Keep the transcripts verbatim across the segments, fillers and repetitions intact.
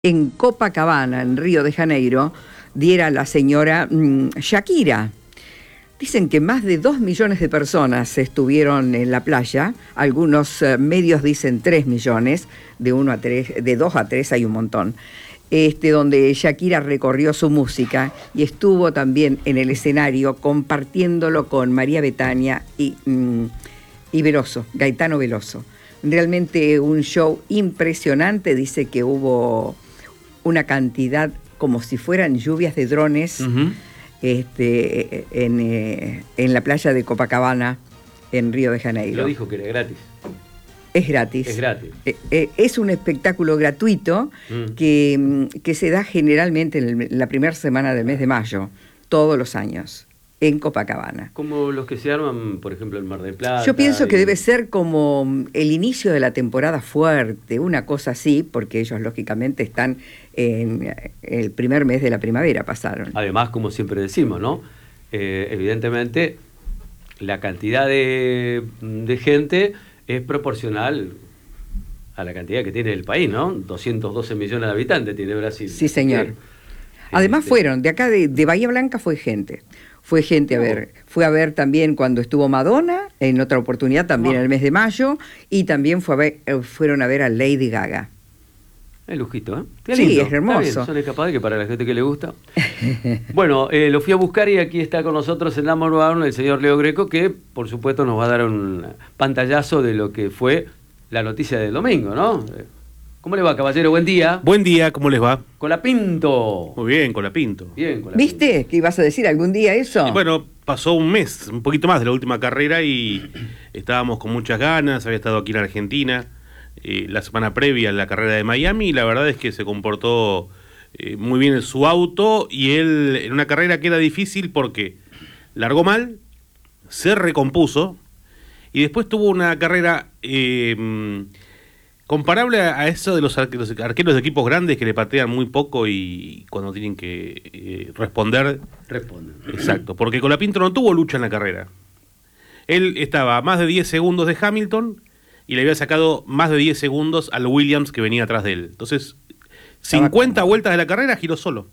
en Copacabana, en Río de Janeiro, diera la señora mmm, Shakira. Dicen que más de dos millones de personas estuvieron en la playa. Algunos eh, medios dicen tres millones, de uno a tres, de dos a tres hay un montón. Este, donde Shakira recorrió su música y estuvo también en el escenario compartiéndolo con María Bethânia y, mmm, y Veloso, Gaetano Veloso. Realmente un show impresionante. Dice que hubo una cantidad como si fueran lluvias de drones. Uh-huh. Este, en, eh, en la playa de Copacabana, en Río de Janeiro. Lo dijo que era gratis. Es gratis. Es gratis. Eh, eh, es un espectáculo gratuito mm. que, que se da generalmente en, el, en la primera semana del mes de mayo, todos los años, en Copacabana. Como los que se arman, por ejemplo, en Mar del Plata. Yo pienso y... que debe ser como el inicio de la temporada fuerte, una cosa así, porque ellos lógicamente están en el primer mes de la primavera, pasaron. Además, como siempre decimos, ¿no? Eh, evidentemente, la cantidad de, de gente es proporcional a la cantidad que tiene el país, ¿no? doscientos doce millones de habitantes tiene Brasil. Sí, señor. Eh, Además este... fueron, de acá de, de Bahía Blanca fue gente. Fue gente a ver, fue a ver también cuando estuvo Madonna, en otra oportunidad también en el mes de mayo, y también fue a ver, fueron a ver a Lady Gaga. Es lujito, ¿eh? Qué sí, lindo. es hermoso. Bien, son escapadas que para la gente que le gusta. Bueno, eh, lo fui a buscar y aquí está con nosotros en Number One el señor Leo Greco, que por supuesto nos va a dar un pantallazo de lo que fue la noticia del domingo, ¿no? ¿Cómo le va, caballero? Buen día. Buen día, ¿cómo les va? Colapinto. Muy bien, Colapinto. Bien, Colapinto. ¿Viste que ibas a decir algún día eso? Y bueno, pasó un mes, un poquito más de la última carrera y estábamos con muchas ganas, había estado aquí en Argentina eh, la semana previa a la carrera de Miami y la verdad es que se comportó eh, muy bien en su auto y él en una carrera que era difícil porque largó mal, se recompuso y después tuvo una carrera... Eh, comparable a eso de los arqueros, arqueros de equipos grandes que le patean muy poco y cuando tienen que eh, responder... Responden. Exacto, porque Colapinto no tuvo lucha en la carrera. Él estaba a más de diez segundos de Hamilton y le había sacado más de diez segundos al Williams que venía atrás de él. Entonces, cincuenta vueltas de la carrera giró solo.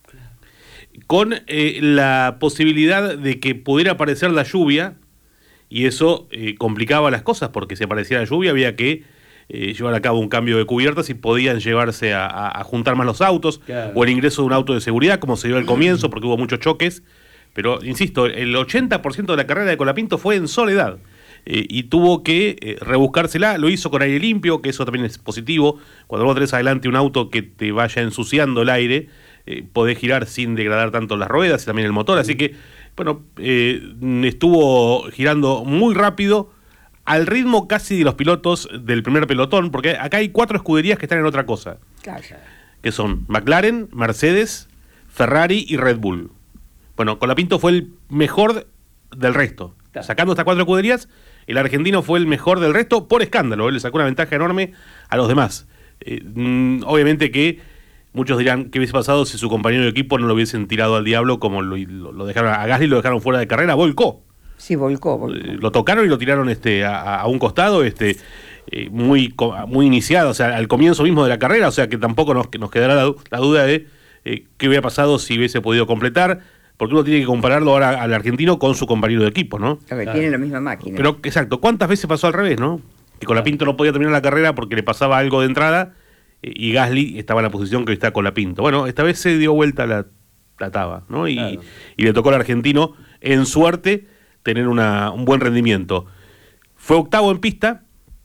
Con eh, la posibilidad de que pudiera aparecer la lluvia y eso eh, complicaba las cosas porque si aparecía la lluvia había que... Eh, llevar a cabo un cambio de cubiertas y podían llevarse a, a, a juntar más los autos, claro, o el ingreso de un auto de seguridad, como se dio al comienzo, porque hubo muchos choques. Pero, insisto, el ochenta por ciento de la carrera de Colapinto fue en soledad. Eh, y tuvo que eh, rebuscársela, lo hizo con aire limpio, que eso también es positivo. Cuando vos tenés adelante un auto que te vaya ensuciando el aire, eh, podés girar sin degradar tanto las ruedas y también el motor. Así que, bueno, eh, estuvo girando muy rápido, al ritmo casi de los pilotos del primer pelotón, porque acá hay cuatro escuderías que están en otra cosa. Calla. Que son McLaren, Mercedes, Ferrari y Red Bull. Bueno, Colapinto fue el mejor del resto. Sacando estas cuatro escuderías, el argentino fue el mejor del resto por escándalo. Él le sacó una ventaja enorme a los demás. Eh, mm, obviamente que muchos dirán qué hubiese pasado si su compañero de equipo no lo hubiesen tirado al diablo como lo, lo, lo dejaron a Gasly, lo dejaron fuera de carrera, volcó. Sí, volcó, volcó. Eh, lo tocaron y lo tiraron este a, a un costado, este eh, muy muy iniciado, o sea, al comienzo mismo de la carrera, o sea que tampoco nos, nos quedará la, la duda de eh, qué hubiera pasado si hubiese podido completar, porque uno tiene que compararlo ahora al argentino con su compañero de equipo, ¿no? A ver, claro, tiene la misma máquina. Pero, exacto, ¿cuántas veces pasó al revés, no? Que Colapinto no podía terminar la carrera porque le pasaba algo de entrada eh, y Gasly estaba en la posición que hoy está Colapinto. Bueno, esta vez se dio vuelta la, la taba, ¿no? Y, claro, y le tocó al argentino, en suerte, tener una, un buen rendimiento. Fue octavo en pista,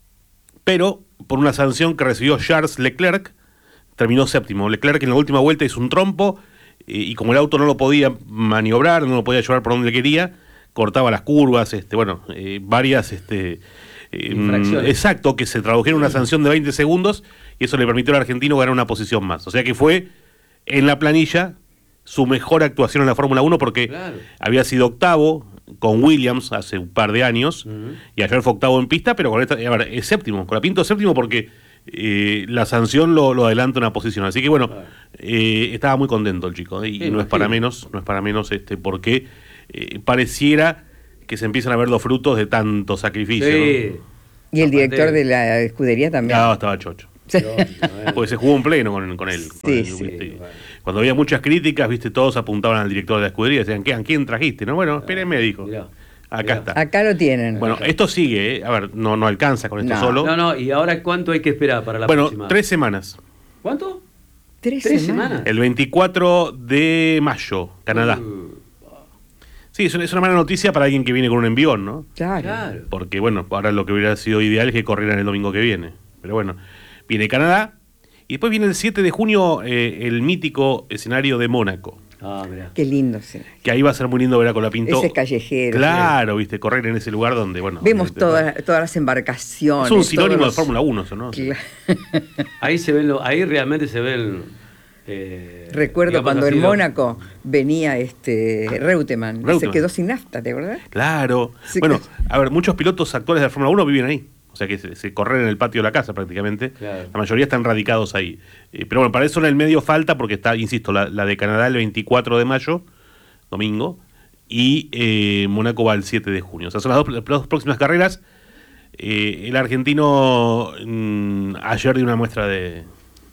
pero por una sanción que recibió Charles Leclerc, terminó séptimo. Leclerc en la última vuelta hizo un trompo, eh, y como el auto no lo podía maniobrar, no lo podía llevar por donde quería, cortaba las curvas, este, bueno, eh, varias este, eh, infracciones. Exacto, que se tradujeron en una sanción de veinte segundos, y eso le permitió al argentino ganar una posición más. O sea que fue, en la planilla, su mejor actuación en la Fórmula uno, porque claro, había sido octavo con Williams hace un par de años, uh-huh, y ayer fue octavo en pista, pero con esta, a ver, es séptimo, Colapinto es séptimo porque eh, la sanción lo, lo adelanta una posición, así que bueno, claro, eh, estaba muy contento el chico, ¿eh? Y sí, no es para menos, no es para menos este, porque eh, pareciera que se empiezan a ver los frutos de tanto sacrificio, sí, ¿no? Y el director de la escudería también. No, estaba chocho. Porque se jugó en pleno con, con él. Con Sí, él, sí. ¿viste? Cuando había muchas críticas, viste, todos apuntaban al director de la escudería y decían, ¿Qué, ¿a quién trajiste? No, bueno, espérenme, dijo. Mirá. Acá Mirá. está. Acá lo tienen. Bueno, esto sigue, ¿eh? A ver, no, no alcanza con esto No. solo. No, no, y ahora ¿cuánto hay que esperar para la bueno, próxima? tres semanas. ¿Cuánto? Tres, tres semanas. semanas. El veinticuatro de mayo, Canadá. Uh, Sí, es una, es una mala noticia para alguien que viene con un envión, ¿no? Claro. claro. Porque, bueno, ahora lo que hubiera sido ideal es que corrieran el domingo que viene. Pero bueno, viene Canadá y después viene el siete de junio eh, el mítico escenario de Mónaco. Ah, mirá. Qué lindo será. Que ahí va a ser muy lindo ver a Colapinto. Ese es callejero. Claro, viste, correr en ese lugar donde, bueno. Vemos obviamente, todas, todas las embarcaciones. Es un sinónimo todos de los- Fórmula uno, eso, ¿no? Claro. Ahí se ven lo, ahí realmente se ven. eh, Recuerdo digamos cuando así, en lo- Mónaco venía este Reutemann, y se Reutemann. quedó sin nafta, ¿te acordás? Claro. Sí. Bueno, a ver, muchos pilotos actuales de la Fórmula uno viven ahí. O sea que se, se corren en el patio de la casa prácticamente. Claro. La mayoría están radicados ahí. Eh, pero bueno, para eso en el medio falta porque está, insisto, la, la de Canadá el veinticuatro de mayo, domingo, y eh, Mónaco va el siete de junio. O sea, son las dos, las dos próximas carreras. Eh, el argentino mm, ayer dio una muestra de,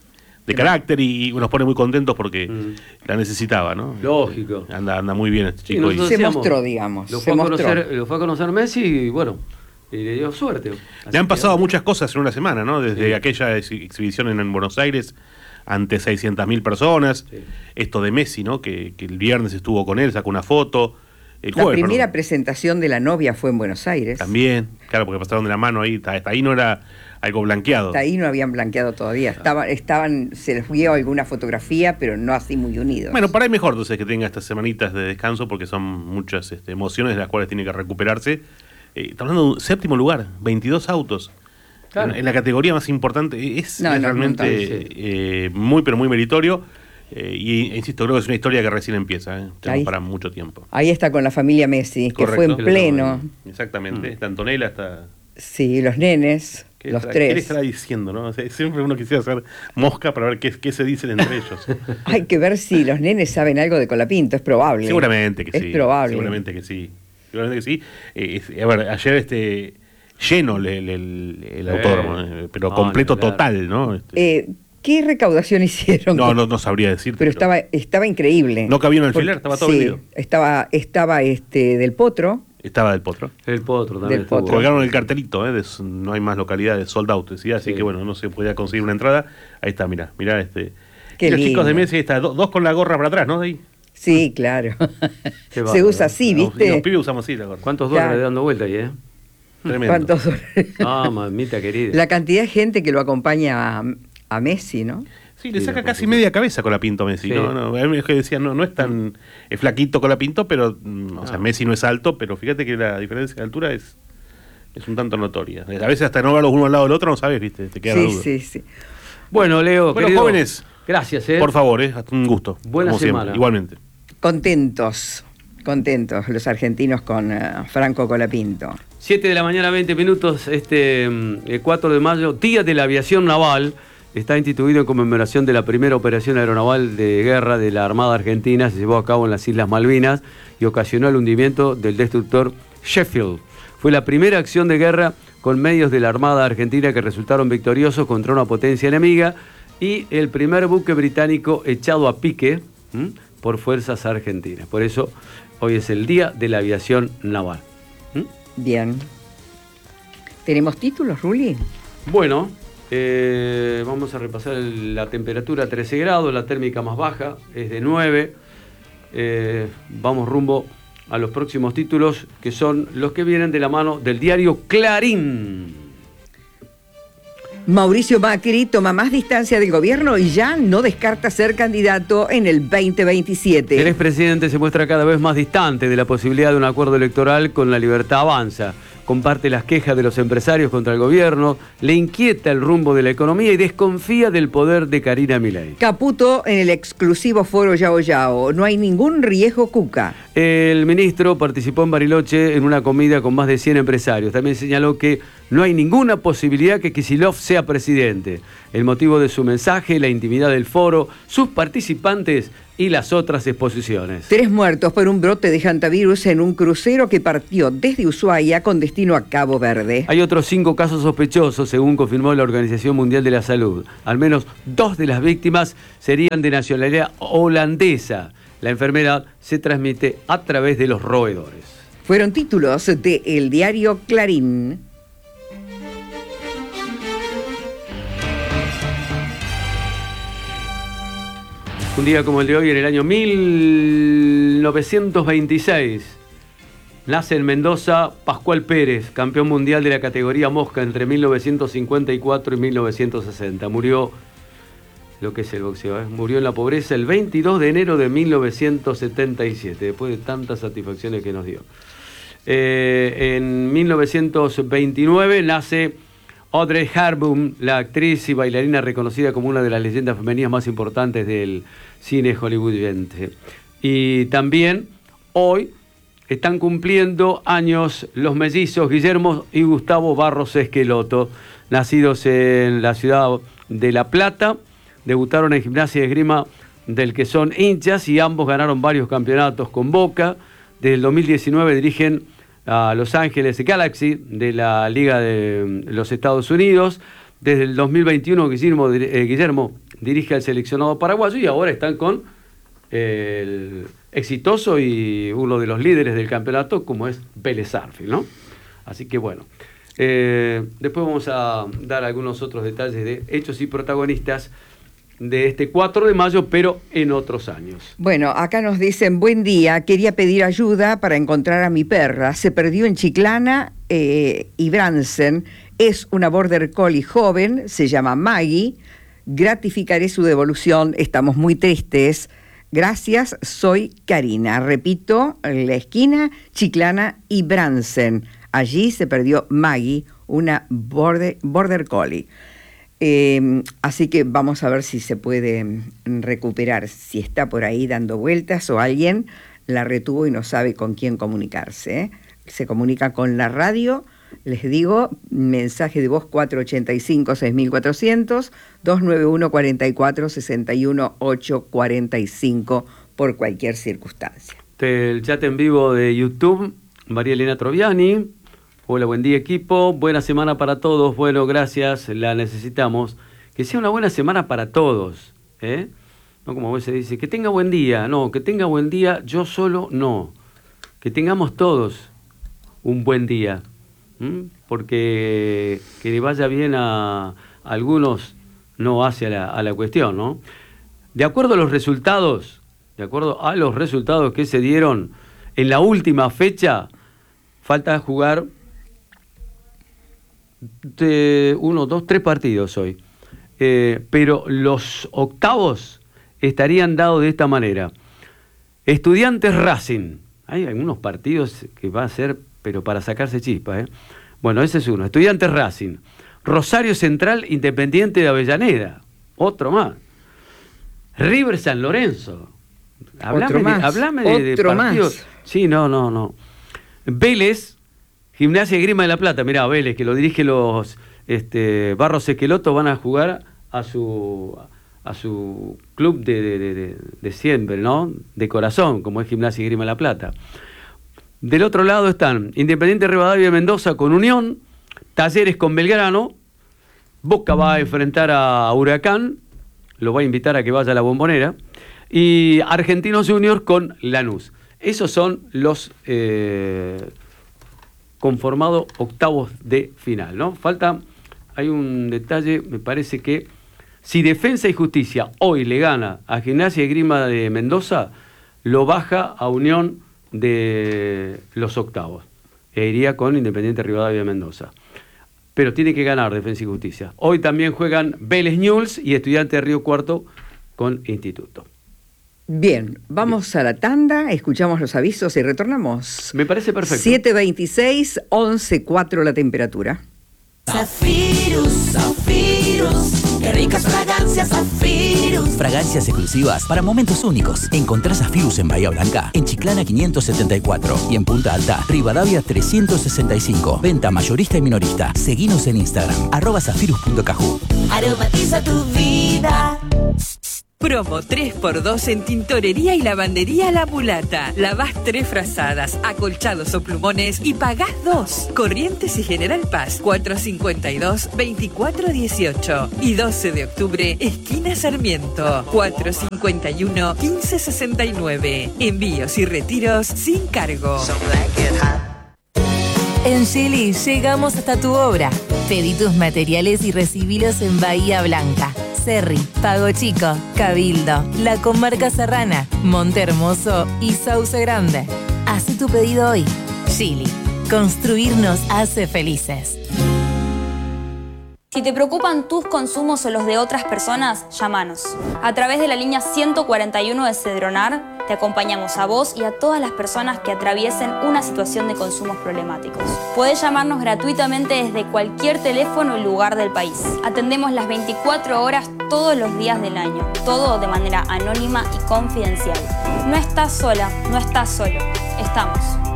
de carácter y, y nos pone muy contentos porque Mm. la necesitaba, ¿no? Lógico. Anda, anda muy bien este Sí, chico. y- nosotros Se decíamos, mostró, digamos, Lo se fue, a mostró. conocer, lo fue a conocer Messi y bueno, y le dio suerte. Así Le han que- pasado muchas cosas en una semana, ¿no? Desde Sí. aquella ex- exhibición en, en Buenos Aires ante seiscientas mil personas. Sí. Esto de Messi, ¿no? Que, que el viernes estuvo con él, sacó una foto. El La jueves, primera perdón, presentación de la novia fue en Buenos Aires. también, claro, porque pasaron de la mano ahí. Hasta, hasta ahí no era algo blanqueado. Hasta ahí no habían blanqueado todavía. Estaban, estaban, se les vio alguna fotografía, pero no así muy unidos. Bueno, para ahí mejor entonces que tenga estas semanitas de descanso porque son muchas este, emociones de las cuales tiene que recuperarse. Eh, estamos hablando de un séptimo lugar, veintidós autos. Claro. En, en la categoría más importante. Es, No, es no, realmente un montón, sí. eh, muy, pero muy meritorio. Eh, y, insisto, creo que es una historia que recién empieza. ¿eh? Tenemos Ahí- para mucho tiempo. Ahí está con la familia Messi, que fue Correcto. en pleno. Exactamente. Está Antonella, está... Sí, los nenes, ¿Qué los estará- ¿Qué le tres. estará diciendo, no? O sea, siempre uno quisiera hacer mosca para ver qué, qué se dicen entre ellos. Hay que ver si los nenes saben algo de Colapinto, es probable. Seguramente que es sí. probable. Seguramente que sí. Seguramente que sí. Eh, es- a ver, ayer este lleno el, el, el- el Eh. autódromo, eh, pero No, completo ni hablar. total, ¿no? Este, Eh, ¿Qué recaudación hicieron? no, no, no sabría decirte. Pero estaba, estaba increíble. No cabía un alfiler, Porque- estaba todo sí, vendido. Estaba, estaba este del Potro. Estaba del Potro. El Potro también Del estuvo. Potro. Colgaron el cartelito, ¿eh? de s- no hay más localidades, sold out, decía, así Sí. que bueno, no se podía conseguir una entrada. Ahí está, mirá, mirá este. Qué y los lindo. chicos de Messi, ahí está, do- dos con la gorra para atrás, ¿no? De ahí. Sí, claro. Qué Se bárbaro. usa así, Los- y ¿viste? los pibes usamos así la gorra. ¿Cuántos Claro. dólares dando vuelta ahí, eh? Tremendo. ¿Cuántos dólares? Ah, mamita querida. La cantidad de gente que lo acompaña a, a Messi, ¿no? Sí, le Sí, saca por casi supuesto. media cabeza con la Pinto Messi. Sí. No, no, a mí es que decía, no, no es tan es flaquito con la Pinto, pero mm, o sea, No. Messi no es alto, pero fíjate que la diferencia de altura es, es un tanto notoria. A veces hasta no verlos uno al lado del otro no sabes, viste, te queda la Sí, duda. sí, sí. Bueno, Leo, Bueno, querido, jóvenes, gracias, eh. por favor, eh, un gusto. Buena como siempre, semana. igualmente. Contentos, contentos los argentinos con eh, Franco Colapinto. siete de la mañana, veinte minutos, este mm, eh, cuatro de mayo, Día de la Aviación Naval, está instituido en conmemoración de la primera operación aeronaval de guerra de la Armada Argentina, se llevó a cabo en las Islas Malvinas y ocasionó el hundimiento del destructor Sheffield. Fue la primera acción de guerra con medios de la Armada Argentina que resultaron victoriosos contra una potencia enemiga y el primer buque británico echado a pique ¿m? por fuerzas argentinas. Por eso hoy es el Día de la Aviación Naval. ¿M? Bien. ¿Tenemos títulos, Ruli? Bueno, eh, vamos a repasar el- la temperatura trece grados, la térmica más baja es de nueve. Eh, vamos rumbo a los próximos títulos, que son los que vienen de la mano del diario Clarín. Mauricio Macri toma más distancia del gobierno y ya no descarta ser candidato en el veinte veintisiete. El expresidente se muestra cada vez más distante de la posibilidad de un acuerdo electoral con La Libertad Avanza. Comparte las quejas de los empresarios contra el gobierno, le inquieta el rumbo de la economía y desconfía del poder de Karina Milei. Caputo en el exclusivo foro Yao Yao. No hay ningún riesgo Cuca. El ministro participó en Bariloche en una comida con más de cien empresarios. También señaló que No hay ninguna posibilidad que Kicillof sea presidente. El motivo de su mensaje, la intimidad del foro, sus participantes y las otras exposiciones. Tres muertos por un brote de hantavirus en un crucero que partió desde Ushuaia con destino a Cabo Verde. Hay otros cinco casos sospechosos, según confirmó la Organización Mundial de la Salud. Al menos dos de las víctimas serían de nacionalidad holandesa. La enfermedad se transmite a través de los roedores. Fueron títulos de el diario Clarín. Un día como el de hoy, en el año mil novecientos veintiséis, nace en Mendoza Pascual Pérez, campeón mundial de la categoría mosca entre mil novecientos cincuenta y cuatro y mil novecientos sesenta. Murió, lo que es el boxeo, ¿eh? Murió en la pobreza el veintidós de enero de mil novecientos setenta y siete, después de tantas satisfacciones que nos dio. Eh, en mil novecientos veintinueve nace Audrey Hepburn, la actriz y bailarina reconocida como una de las leyendas femeninas más importantes del cine hollywoodiense. Y también hoy están cumpliendo años los mellizos Guillermo y Gustavo Barros Esqueloto, nacidos en la ciudad de La Plata. Debutaron en Gimnasia y Esgrima, del que son hinchas, y ambos ganaron varios campeonatos con Boca. Desde el dos mil diecinueve dirigen a Los Ángeles Galaxy de la Liga de los Estados Unidos. Desde el dos mil veintiuno Guillermo, eh, Guillermo dirige al seleccionado paraguayo y ahora están con eh, el exitoso y uno de los líderes del campeonato, como es Vélez Sarsfield, ¿no? Así que bueno, eh, después vamos a dar algunos otros detalles de hechos y protagonistas de este cuatro de mayo, pero en otros años. Bueno, acá nos dicen, buen día, quería pedir ayuda para encontrar a mi perra. Se perdió en Chiclana eh, y Bransen. Es una Border Collie joven, se llama Maggie. Gratificaré su devolución, estamos muy tristes. Gracias, soy Karina. Repito, la esquina, Chiclana y Bransen. Allí se perdió Maggie, una Border, border Collie. Eh, así que vamos a ver si se puede recuperar, si está por ahí dando vueltas o alguien la retuvo y no sabe con quién comunicarse, ¿eh? Se comunica con la radio, les digo, mensaje de voz cuatro ocho cinco, seis cuatro cero cero, dos nueve uno, cuatro cuatro, seis uno, ocho cuatro cinco por cualquier circunstancia. El chat en vivo de YouTube, María Elena Troviani. Hola, buen día equipo, buena semana para todos. Bueno, gracias, la necesitamos. Que sea una buena semana para todos, ¿eh? No como a veces dice, que tenga buen día. No, que tenga buen día yo solo, no. Que tengamos todos un buen día. ¿Mm? Porque que le vaya bien a, a algunos no hace a la, a la cuestión, ¿no? De acuerdo a los resultados, de acuerdo a los resultados que se dieron en la última fecha, falta jugar de uno, dos, tres partidos hoy. Eh, pero los octavos estarían dados de esta manera. Estudiantes Racing. Hay algunos partidos que va a ser, pero para sacarse chispa, ¿eh? Bueno, ese es uno. Estudiantes Racing. Rosario Central Independiente de Avellaneda. Otro más. River San Lorenzo. Hablame Otro más. De, hablame de, Otro de partidos. más. Sí, no, no, no. Vélez, Gimnasia y Esgrima de La Plata. Mirá, Vélez, que lo dirige los este, Barros Esqueloto, van a jugar a su a su club de, de, de, de siempre, ¿no? De corazón, como es Gimnasia y Esgrima de La Plata. Del otro lado están Independiente Rivadavia de Mendoza con Unión, Talleres con Belgrano, Boca va a enfrentar a Huracán, lo va a invitar a que vaya a la Bombonera, y Argentinos Juniors con Lanús. Esos son los eh, conformados octavos de final, ¿no? Falta, hay un detalle, me parece que si Defensa y Justicia hoy le gana a Gimnasia y Esgrima de Mendoza, lo baja a Unión de los octavos e iría con Independiente Rivadavia de Mendoza. Pero tiene que ganar Defensa y Justicia. Hoy también juegan Vélez Newell's y Estudiantes de Río Cuarto con Instituto. Bien, vamos Bien. a la tanda, escuchamos los avisos y retornamos. Me parece perfecto. siete veintiséis, once cuatro la temperatura. Zafirus, Zafirus, ricas fragancias Zafirus. Fragancias exclusivas para momentos únicos. Encontrá Zafirus en Bahía Blanca, en Chiclana quinientos setenta y cuatro y en Punta Alta, Rivadavia trescientos sesenta y cinco. Venta mayorista y minorista. Seguinos en Instagram, arroba zafirus punto caju. Aromatiza tu vida. Promo tres por dos en tintorería y lavandería La Mulata. Lavás tres frazadas, acolchados o plumones y pagás dos. Corrientes y General Paz, cuatrocientos cincuenta y dos, veinticuatro dieciocho. Y doce de octubre, esquina Sarmiento, cuatrocientos cincuenta y uno, quince sesenta y nueve. Envíos y retiros sin cargo. En Geely llegamos hasta tu obra. Pedí tus materiales y recibilos en Bahía Blanca, Cerri, Pago Chico, Cabildo, La Comarca Serrana, Monte Hermoso y Sauce Grande. Haz tu pedido hoy. Geely, construir nos hace felices. Si te preocupan tus consumos o los de otras personas, llámanos. A través de la línea ciento cuarenta y uno de Cedronar, te acompañamos a vos y a todas las personas que atraviesen una situación de consumos problemáticos. Podés llamarnos gratuitamente desde cualquier teléfono y lugar del país. Atendemos las veinticuatro horas todos los días del año, todo de manera anónima y confidencial. No estás sola, no estás solo. Estamos.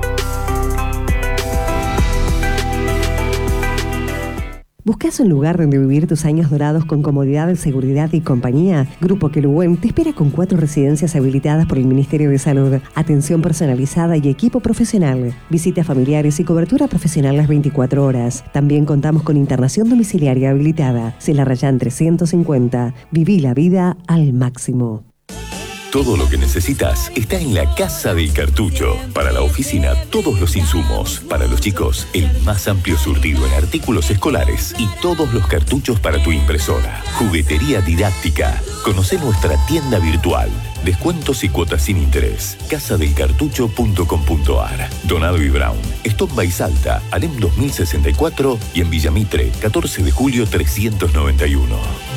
¿Buscas un lugar donde vivir tus años dorados con comodidad, seguridad y compañía? Grupo Querubén te espera con cuatro residencias habilitadas por el Ministerio de Salud, atención personalizada y equipo profesional, visitas familiares y cobertura profesional las veinticuatro horas. También contamos con internación domiciliaria habilitada. Celarrayán trescientos cincuenta. Viví la vida al máximo. Todo lo que necesitas está en la Casa del Cartucho. Para la oficina, todos los insumos. Para los chicos, el más amplio surtido en artículos escolares y todos los cartuchos para tu impresora. Juguetería didáctica. Conoce nuestra tienda virtual. Descuentos y cuotas sin interés. casa del cartucho punto com punto ar. Donado y Brown. Stop by Salta, Alem dos mil sesenta y cuatro y en Villamitre, catorce de julio trescientos noventa y uno.